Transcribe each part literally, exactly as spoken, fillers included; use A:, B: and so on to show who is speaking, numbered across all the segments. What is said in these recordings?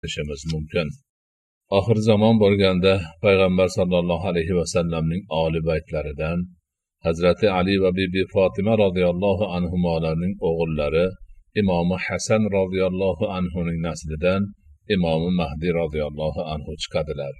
A: ishimiz mumkin. Oxir zamon bo'lganda payg'ambar sollallohu alayhi vasallamning oli baytlaridan Hazrati Ali va bibi Fatima radhiyallohu anhularning o'g'illari Imomi Hasan radhiyallohu anhuning naslidan Imomi Mahdi radhiyallohu anhu chiqadilar.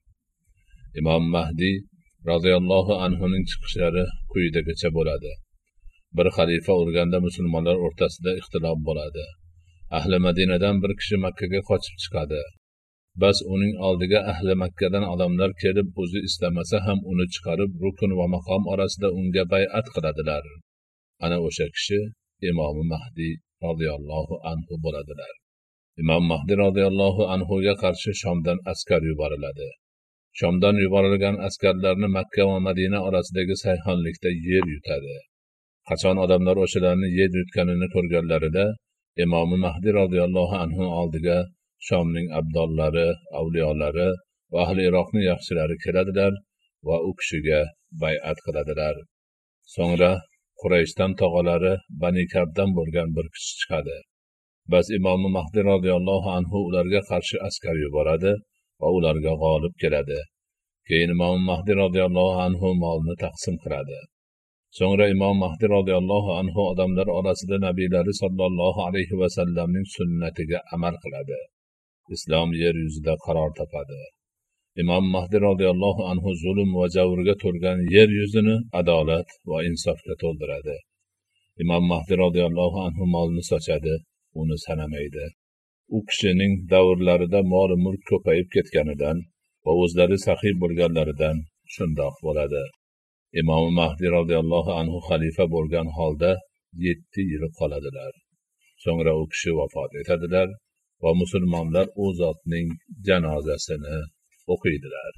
A: Imom Mahdi radhiyallohu anhuning chiqishlari quyidagicha bo'ladi. Bir xalifa urganda musulmonlar o'rtasida ixtilof bo'ladi. Ahli Madinadan bir kishi Makkaga qochib chiqadi. Bas uning oldiga ahli Makkadan odamlar kelib, o'zi istamasa ham uni chiqarib, rukun va maqom orasida unga bay'at qiladilar. Ana o'sha kishi Imom Mahdi radhiyallohu anhu bo'ladilar. Imom Mahdi radhiyallohu anhuga qarshi Shomdan askar yuboriladi. Shomdan yuborilgan askarlarni Makka va Madina orasidagi sayhonlikda yer yutadi. Qachon odamlar o'shalarni yer yutganini ko'rganlarida Imom Mahdi radhiyallohu anhu oldiga Shomning abdollari, avliyolari va ahli Iroqning yaxshilari keladilar va u kishiga bay'at qiladilar. So'ngra Qurayshdan tog'alari Bani Kabdan bo'lgan bir kishi chiqadi. Bas Imom Mahdi radhiyallohu anhu ularga qarshi askar yuboradi va ularga g'olib keladi. Keyin Imom Mahdi radhiyallohu anhu molni taqsim qiladi. So'ngra Imom Mahdi radhiyallohu anhu odamlar orasida nabiylari sallallohu alayhi va sallamning sunnatiga amal qiladi. Islom yer yuzida qaror topadi. Imom Mahdi radhiyallohu anhu zulm va javrga to'lgan yer yuzini adolat va insofga to'ldiradi. Imom Mahdi radhiyallohu anhu molni sochadi, uni sanamaydi. U kishining davrlarida mol mulk ko'payib ketganidan va o'zlari saxiy bo'lganlaridan shundoq bo'ladi. Imom Mahdi radhiyallohu anhu xalifa bo'lgan holda yetti yil qoladilar. So'ngra u kishi vafot etadilar va musulmonlar u zotning janozasini o'qiydilar.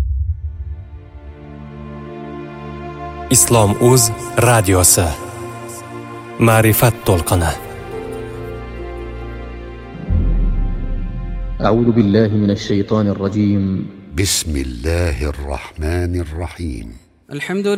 B: Islom Uz radiosi Ma'rifat to'lqini.
C: أعوذ بالله من الشيطان الرجيم.
D: بسم الله الرحمن الرحيم.
E: الحمد